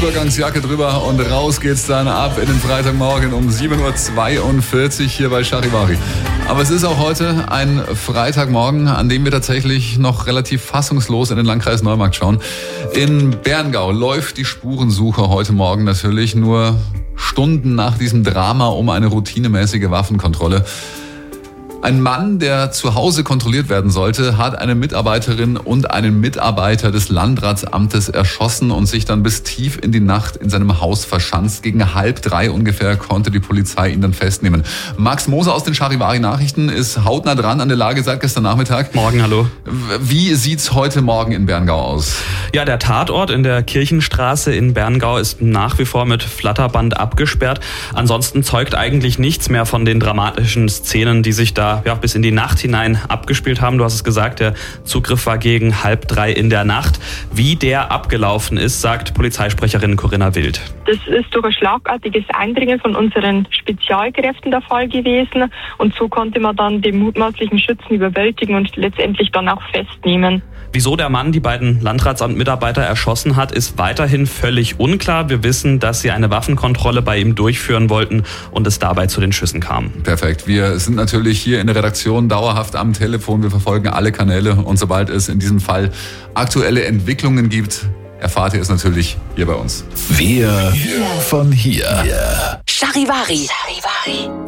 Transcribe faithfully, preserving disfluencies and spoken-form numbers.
Übergangsjacke drüber und raus geht's dann ab in den Freitagmorgen um sieben Uhr zweiundvierzig hier bei Charivari. Aber es ist auch heute ein Freitagmorgen, an dem wir tatsächlich noch relativ fassungslos in den Landkreis Neumarkt schauen. In Berngau läuft die Spurensuche heute Morgen natürlich nur Stunden nach diesem Drama um eine routinemäßige Waffenkontrolle. Ein Mann, der zu Hause kontrolliert werden sollte, hat eine Mitarbeiterin und einen Mitarbeiter des Landratsamtes erschossen und sich dann bis tief in die Nacht in seinem Haus verschanzt. Gegen halb drei ungefähr konnte die Polizei ihn dann festnehmen. Max Moser aus den Charivari-Nachrichten ist hautnah dran an der Lage seit gestern Nachmittag. Morgen, hallo. Wie sieht's heute Morgen in Berngau aus? Ja, der Tatort in der Kirchenstraße in Berngau ist nach wie vor mit Flatterband abgesperrt. Ansonsten zeugt eigentlich nichts mehr von den dramatischen Szenen, die sich da ja, bis in die Nacht hinein abgespielt haben. Du hast es gesagt, der Zugriff war gegen halb drei in der Nacht. Wie der abgelaufen ist, sagt Polizeisprecherin Corinna Wild. Das ist durch ein schlagartiges Eindringen von unseren Spezialkräften der Fall gewesen. Und so konnte man dann den mutmaßlichen Schützen überwältigen und letztendlich dann auch festnehmen. Wieso der Mann die beiden Landratsamtmitarbeiter erschossen hat, ist weiterhin völlig unklar. Wir wissen, dass sie eine Waffenkontrolle bei ihm durchführen wollten und es dabei zu den Schüssen kam. Perfekt. Wir sind natürlich hier in der Redaktion dauerhaft am Telefon. Wir verfolgen alle Kanäle und sobald es in diesem Fall aktuelle Entwicklungen gibt, erfahrt ihr es natürlich hier bei uns. Wir von hier. Charivari. Charivari.